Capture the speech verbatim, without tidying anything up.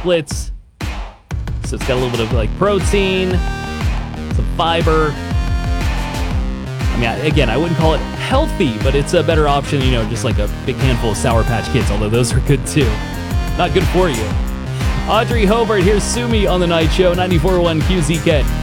splits. So it's got a little bit of like protein, some fiber. I mean, again, I wouldn't call it healthy, but it's a better option, you know, just like a big handful of Sour Patch Kids, although those are good too. Not good for you. Audrey Hobart, here's Sue Me on The Night Show, ninety-four point one Q Z K.